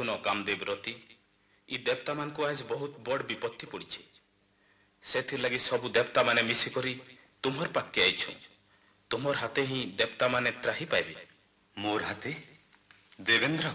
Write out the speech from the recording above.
सुनो कामदेव रती इ देवता मान को आज बहुत बड़ विपत्ति पड़ी से लगी सब देवता माने मिसी करी तुम्हर पाके आइछु तुम्हर हाथे ही देवता माने त्राही पाइबे मोर हाथे देवेंद्र